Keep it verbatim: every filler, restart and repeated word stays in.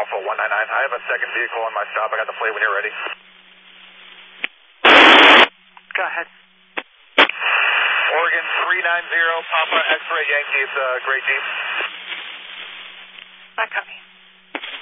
Alpha one nine nine. I have a second vehicle on my stop. I got the plate when you're ready. Go ahead. Oregon three nine zero, Papa X-Ray Yankee. It's a Great Jeep. I copy.